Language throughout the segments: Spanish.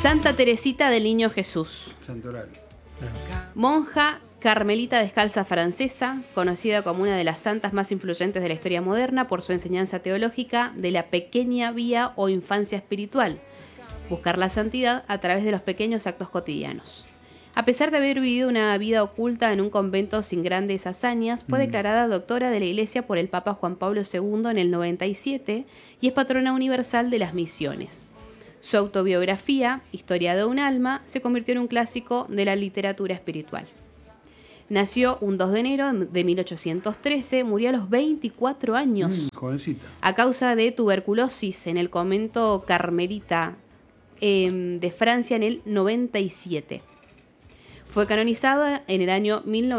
Santa Teresita del Niño Jesús. Santoral. Monja carmelita descalza francesa, conocida como una de las santas más influyentes de la historia moderna por su enseñanza teológica de la pequeña vía o infancia espiritual, buscar la santidad a través de los pequeños actos cotidianos. A pesar de haber vivido una vida oculta en un convento sin grandes hazañas, fue declarada doctora de la Iglesia por el Papa Juan Pablo II en el 97 y es patrona universal de las misiones. Su autobiografía, Historia de un alma, se convirtió en un clásico de la literatura espiritual. Nació un 2 de enero de 1813, murió a los 24 años Jovencita. a causa de tuberculosis en el convento carmelita de Francia en el 97. Fue canonizada en el año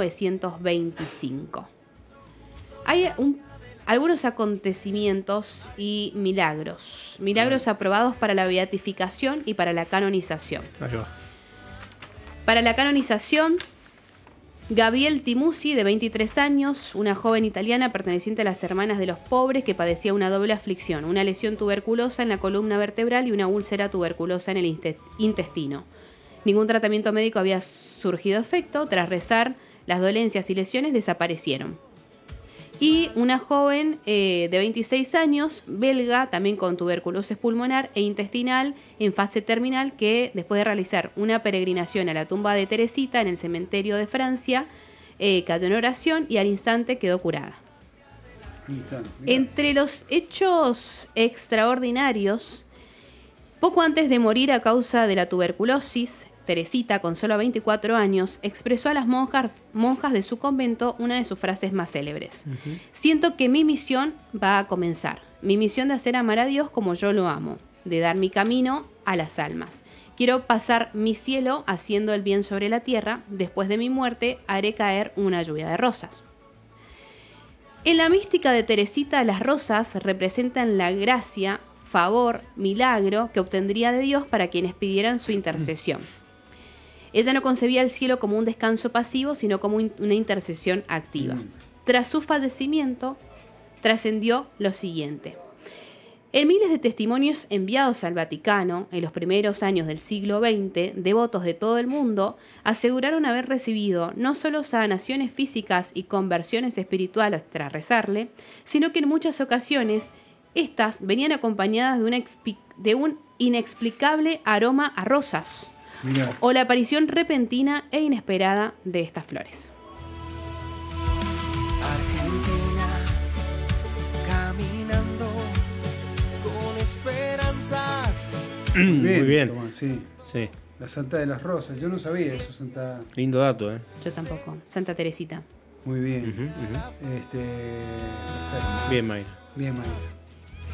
1925. Hay algunos acontecimientos y milagros. Milagros aprobados para la beatificación y para la canonización. Ahí va. Para la canonización, Gabriel Timusi, de 23 años, una joven italiana perteneciente a las Hermanas de los Pobres que padecía una doble aflicción, una lesión tuberculosa en la columna vertebral y una úlcera tuberculosa en el intestino. Ningún tratamiento médico había surgido efecto. Tras rezar, las dolencias y lesiones desaparecieron. Y una joven de 26 años, belga, también con tuberculosis pulmonar e intestinal en fase terminal, que después de realizar una peregrinación a la tumba de Teresita en el cementerio de Francia, cayó en oración y al instante quedó curada. Entre los hechos extraordinarios, poco antes de morir a causa de la tuberculosis, Teresita, con solo 24 años, expresó a las monjas de su convento una de sus frases más célebres. Siento que mi misión va a comenzar. Mi misión de hacer amar a Dios como yo lo amo, de dar mi camino a las almas. Quiero pasar mi cielo haciendo el bien sobre la tierra. Después de mi muerte haré caer una lluvia de rosas. En la mística de Teresita, las rosas representan la gracia, favor, milagro que obtendría de Dios para quienes pidieran su intercesión. Ella no concebía el cielo como un descanso pasivo, sino como una intercesión activa. Tras su fallecimiento, trascendió lo siguiente. En miles de testimonios enviados al Vaticano en los primeros años del siglo XX, devotos de todo el mundo aseguraron haber recibido no solo sanaciones físicas y conversiones espirituales tras rezarle, sino que en muchas ocasiones estas venían acompañadas de un inexplicable aroma a rosas. Mirá. O la aparición repentina e inesperada de estas flores. Argentina, caminando con esperanzas. Muy bien. Tomás, sí. Sí. La Santa de las Rosas. Yo no sabía eso, Santa. Lindo dato, ¿eh? Yo tampoco. Santa Teresita. Muy bien. Perfecto. Perfecto. Bien, Mayra. Bien, maestro.